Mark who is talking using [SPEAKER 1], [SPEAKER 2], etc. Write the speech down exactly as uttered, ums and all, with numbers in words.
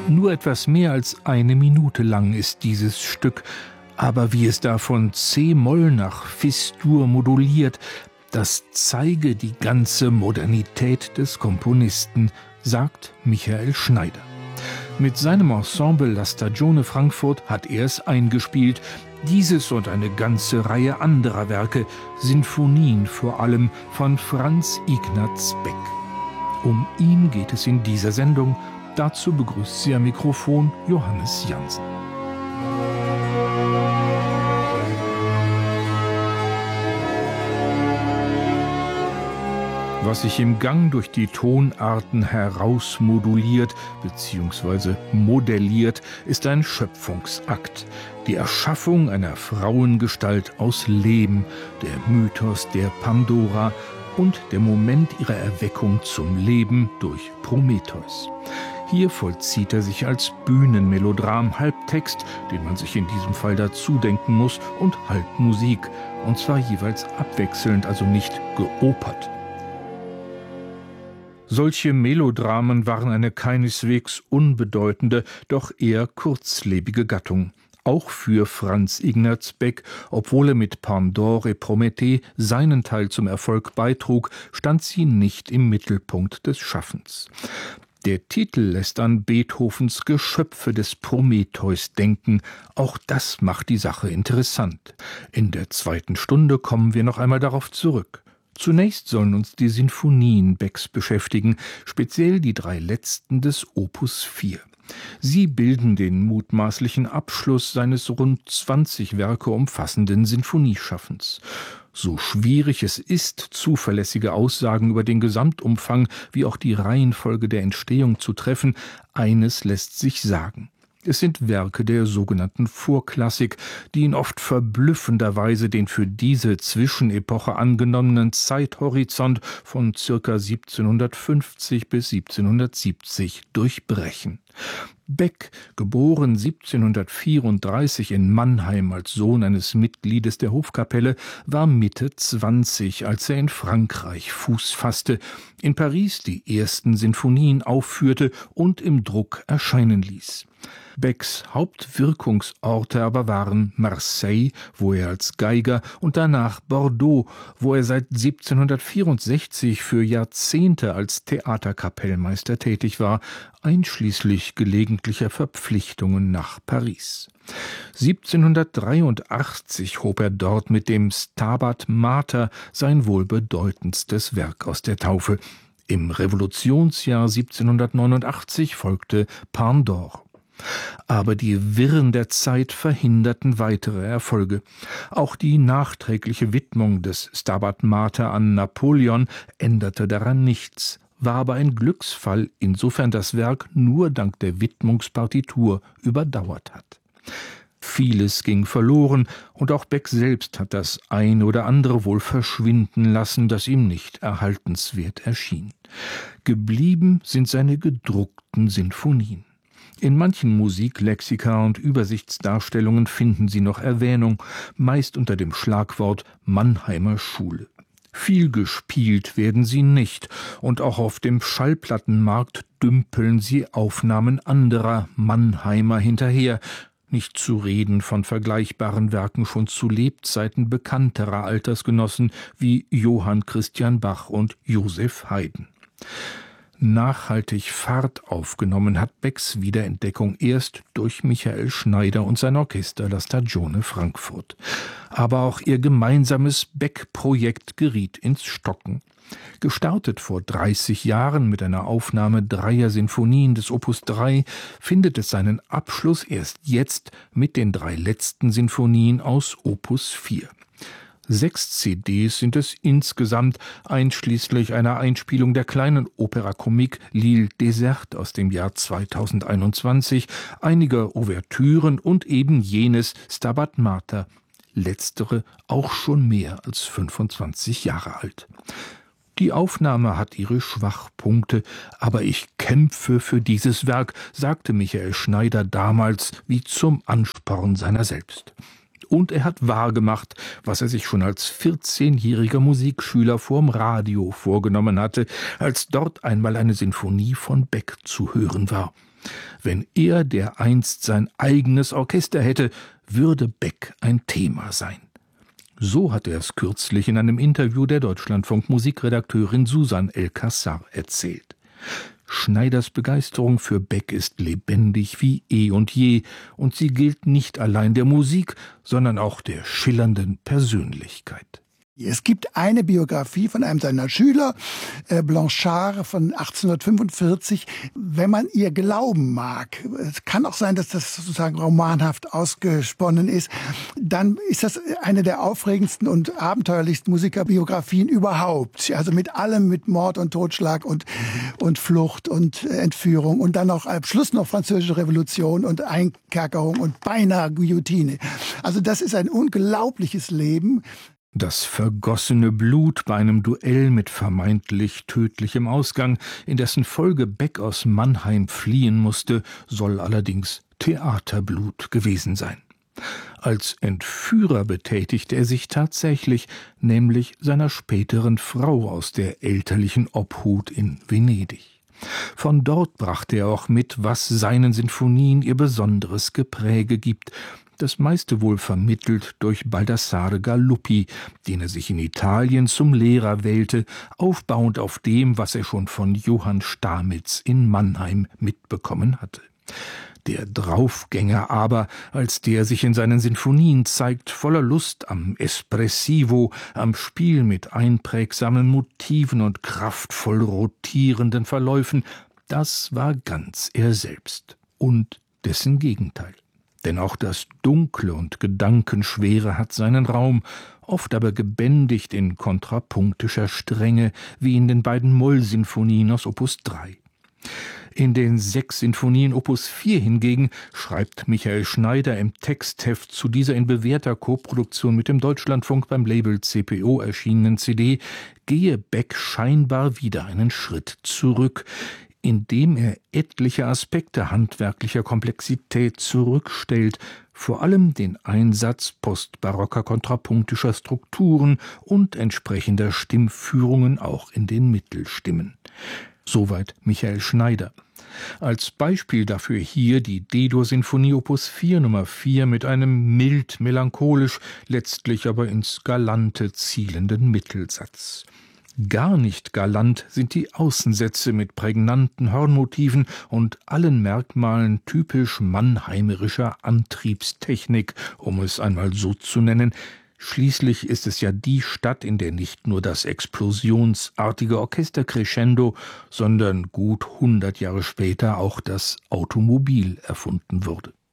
[SPEAKER 1] Nur etwas mehr als eine Minute lang ist dieses Stück, aber wie es da von C-Moll nach Fis-Dur moduliert, das zeige die ganze Modernität des Komponisten, sagt Michael Schneider. Mit seinem Ensemble La Stagione Frankfurt hat er es eingespielt, dieses und eine ganze Reihe anderer Werke, Sinfonien vor allem, von Franz Ignaz Beck. Um ihn geht es in dieser Sendung. Dazu begrüßt sie am Mikrofon Johannes Jansen. Was sich im Gang durch die Tonarten herausmoduliert bzw. modelliert, ist ein Schöpfungsakt. Die Erschaffung einer Frauengestalt aus Lehm, der Mythos der Pandora und der Moment ihrer Erweckung zum Leben durch Prometheus. Hier vollzieht er sich als Bühnenmelodram, halb Text, den man sich in diesem Fall dazu denken muss, und halb Musik, und zwar jeweils abwechselnd, also nicht geopert. Solche Melodramen waren eine keineswegs unbedeutende, doch eher kurzlebige Gattung. Auch für Franz Ignaz Beck, obwohl er mit Pandore et Prométhée seinen Teil zum Erfolg beitrug, stand sie nicht im Mittelpunkt des Schaffens. Der Titel lässt an Beethovens Geschöpfe des Prometheus denken. Auch das macht die Sache interessant. In der zweiten Stunde kommen wir noch einmal darauf zurück. Zunächst sollen uns die Sinfonien Becks beschäftigen, speziell die drei letzten des Opus vier. Sie bilden den mutmaßlichen Abschluss seines rund zwanzig Werke umfassenden Sinfonieschaffens. So schwierig es ist, zuverlässige Aussagen über den Gesamtumfang wie auch die Reihenfolge der Entstehung zu treffen, eines lässt sich sagen. Es sind Werke der sogenannten Vorklassik, die in oft verblüffender Weise den für diese Zwischenepoche angenommenen Zeithorizont von ca. siebzehnhundertfünfzig bis siebzehnhundertsiebzig durchbrechen. Beck, geboren siebzehnhundertvierunddreißig in Mannheim als Sohn eines Mitgliedes der Hofkapelle, war Mitte zwanzig, als er in Frankreich Fuß fasste, in Paris die ersten Sinfonien aufführte und im Druck erscheinen ließ. Becks Hauptwirkungsorte aber waren Marseille, wo er als Geiger, und danach Bordeaux, wo er seit siebzehnhundertvierundsechzig für Jahrzehnte als Theaterkapellmeister tätig war, einschließlich gelegentlicher Verpflichtungen nach Paris. siebzehnhundertdreiundachtzig hob er dort mit dem Stabat Mater sein wohl bedeutendstes Werk aus der Taufe. Im Revolutionsjahr siebzehnhundertneunundachtzig folgte Pandore. Aber die Wirren der Zeit verhinderten weitere Erfolge. Auch die nachträgliche Widmung des Stabat Mater an Napoleon änderte daran nichts, war aber ein Glücksfall, insofern das Werk nur dank der Widmungspartitur überdauert hat. Vieles ging verloren, und auch Beck selbst hat das ein oder andere wohl verschwinden lassen, das ihm nicht erhaltenswert erschien. Geblieben sind seine gedruckten Sinfonien. In manchen Musiklexika und Übersichtsdarstellungen finden sie noch Erwähnung, meist unter dem Schlagwort Mannheimer Schule. Viel gespielt werden sie nicht, und auch auf dem Schallplattenmarkt dümpeln sie Aufnahmen anderer Mannheimer hinterher, nicht zu reden von vergleichbaren Werken schon zu Lebzeiten bekannterer Altersgenossen wie Johann Christian Bach und Joseph Haydn. Nachhaltig Fahrt aufgenommen hat Becks Wiederentdeckung erst durch Michael Schneider und sein Orchester La Stagione Frankfurt. Aber auch ihr gemeinsames Beck-Projekt geriet ins Stocken. Gestartet vor dreißig Jahren mit einer Aufnahme dreier Sinfonien des Opus drei, findet es seinen Abschluss erst jetzt mit den drei letzten Sinfonien aus Opus vier. Sechs C Ds sind es insgesamt, einschließlich einer Einspielung der kleinen Opera Comique L'Île déserte aus dem Jahr zweitausendeinundzwanzig, einiger Ouvertüren und eben jenes Stabat Mater, letztere auch schon mehr als fünfundzwanzig Jahre alt. Die Aufnahme hat ihre Schwachpunkte, aber ich kämpfe für dieses Werk, sagte Michael Schneider damals wie zum Ansporn seiner selbst. Und er hat wahrgemacht, was er sich schon als vierzehnjähriger Musikschüler vorm Radio vorgenommen hatte, als dort einmal eine Sinfonie von Beck zu hören war. Wenn er dereinst sein eigenes Orchester hätte, würde Beck ein Thema sein. So hat er es kürzlich in einem Interview der Deutschlandfunk-Musikredakteurin Susan El-Kassar erzählt. Schneiders Begeisterung für Beck ist lebendig wie eh und je, und sie gilt nicht allein der Musik, sondern auch der schillernden Persönlichkeit.
[SPEAKER 2] Es gibt eine Biografie von einem seiner Schüler, äh, Blanchard von achtzehnhundertfünfundvierzig. Wenn man ihr glauben mag, es kann auch sein, dass das sozusagen romanhaft ausgesponnen ist, dann ist das eine der aufregendsten und abenteuerlichsten Musikerbiografien überhaupt. Also mit allem, mit Mord und Totschlag und, und Flucht und Entführung und dann auch am Schluss noch Französische Revolution und Einkerkerung und beinahe Guillotine. Also das ist ein unglaubliches Leben.
[SPEAKER 1] Das vergossene Blut bei einem Duell mit vermeintlich tödlichem Ausgang, in dessen Folge Beck aus Mannheim fliehen musste, soll allerdings Theaterblut gewesen sein. Als Entführer betätigte er sich tatsächlich, nämlich seiner späteren Frau aus der elterlichen Obhut in Venedig. Von dort brachte er auch mit, was seinen Sinfonien ihr besonderes Gepräge gibt, das meiste wohl vermittelt durch Baldassare Galuppi, den er sich in Italien zum Lehrer wählte, aufbauend auf dem, was er schon von Johann Stamitz in Mannheim mitbekommen hatte. Der Draufgänger aber, als der sich in seinen Sinfonien zeigt, voller Lust am Espressivo, am Spiel mit einprägsamen Motiven und kraftvoll rotierenden Verläufen, das war ganz er selbst und dessen Gegenteil. Denn auch das Dunkle und Gedankenschwere hat seinen Raum, oft aber gebändigt in kontrapunktischer Strenge, wie in den beiden Moll-Sinfonien aus Opus drei. In den sechs Sinfonien Opus vier hingegen schreibt Michael Schneider im Textheft zu dieser in bewährter Koproduktion mit dem Deutschlandfunk beim Label C P O erschienenen C D, gehe Beck scheinbar wieder einen Schritt zurück, indem er etliche Aspekte handwerklicher Komplexität zurückstellt, vor allem den Einsatz postbarocker kontrapunktischer Strukturen und entsprechender Stimmführungen auch in den Mittelstimmen. Soweit Michael Schneider. Als Beispiel dafür hier die D-Dur-Sinfonie Opus vier Nummer vier mit einem mild melancholisch, letztlich aber ins Galante zielenden Mittelsatz. Gar nicht galant sind die Außensätze mit prägnanten Hornmotiven und allen Merkmalen typisch mannheimerischer Antriebstechnik, um es einmal so zu nennen. Schließlich ist es ja die Stadt, in der nicht nur das explosionsartige Orchestercrescendo, sondern gut hundert Jahre später auch das Automobil erfunden wurde.